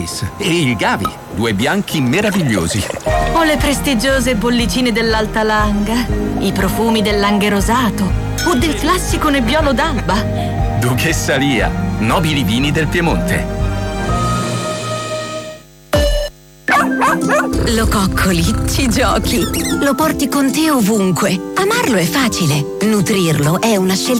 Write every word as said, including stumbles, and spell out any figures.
Iris e il Gavi, due bianchi meravigliosi. O le prestigiose bollicine dell'Alta Langa, i profumi dell'Anghe rosato o del classico nebbiolo d'alba. Duchessa Lia, nobili vini del Piemonte. Lo coccoli, ci giochi, lo porti con te ovunque. Amarlo è facile, nutrirlo è una scelta